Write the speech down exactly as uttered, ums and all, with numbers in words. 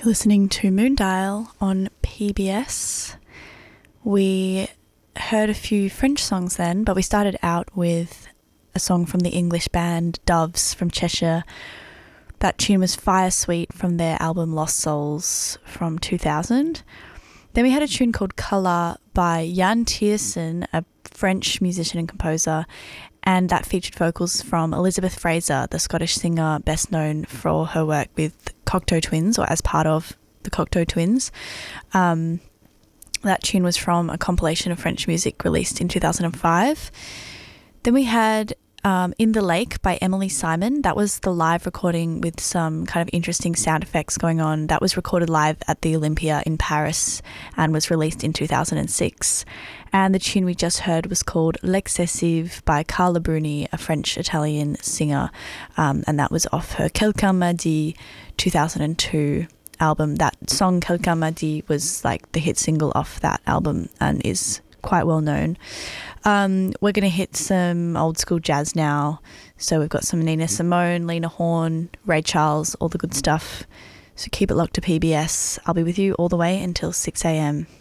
You're listening to Moondial on P B S. We heard a few French songs then, but we started out with a song from the English band Doves from Cheshire. That tune was Fire Sweet from their album Lost Souls from two thousand. Then we had a tune called Colour by Jan Tiersen, a French musician and composer, and that featured vocals from Elizabeth Fraser, the Scottish singer best known for her work with Cocteau Twins, or as part of the Cocteau Twins. Um, that tune was from a compilation of French music released in two thousand five. Then we had um, In the Lake by Emily Simon. That was the live recording with some kind of interesting sound effects going on. That was recorded live at the Olympia in Paris and was released in two thousand six. And the tune we just heard was called L'Excessive by Carla Bruni, a French-Italian singer, um, and that was off her Quelqu'un m'a dit two thousand two album. That song Quelqu'un m'a dit was like the hit single off that album and is quite well known. Um, we're going to hit some old school jazz now. So we've got some Nina Simone, Lena Horne, Ray Charles, all the good stuff. So keep it locked to P B S. I'll be with you all the way until six a.m.